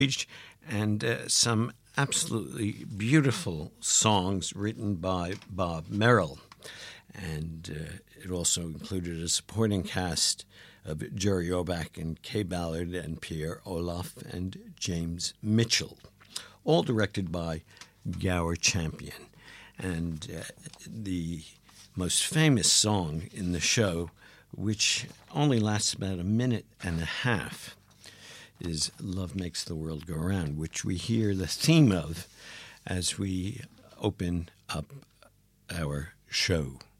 and some absolutely beautiful songs written by Bob Merrill. And it also included a supporting cast of Jerry Orbach and Kay Ballard and Pierre Olaf and James Mitchell, all directed by Gower Champion. And the most famous song in the show, which only lasts about a minute and a half, is Love Makes the World Go Round, which we hear the theme of as we open up our show.